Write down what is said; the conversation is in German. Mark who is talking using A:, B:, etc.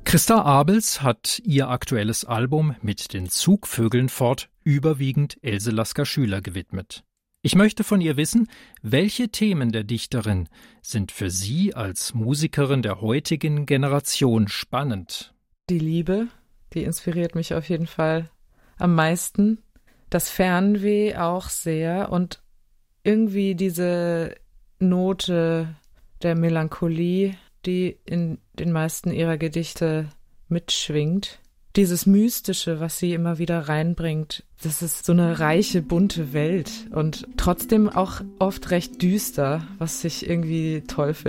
A: Christa Abels hat ihr aktuelles Album Mit den Zugvögeln fort überwiegend Else Lasker-Schüler gewidmet. Ich möchte von ihr wissen, welche Themen der Dichterin sind für sie als Musikerin der heutigen Generation spannend?
B: Die Liebe, die inspiriert mich auf jeden Fall am meisten. Das Fernweh auch sehr und irgendwie diese Note der Melancholie, die in den meisten ihrer Gedichte mitschwingt. Dieses Mystische, was sie immer wieder reinbringt, das ist so eine reiche, bunte Welt und trotzdem auch oft recht düster, was ich irgendwie toll finde.